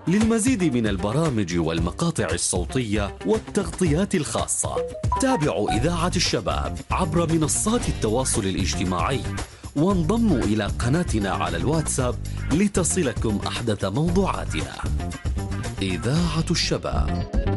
للمزيد من البرامج والمقاطع الصوتية والتغطيات الخاصة تابعوا إذاعة الشباب عبر منصات التواصل الاجتماعي، وانضموا إلى قناتنا على الواتساب لتصلكم أحدث موضوعاتنا. إذاعة الشباب.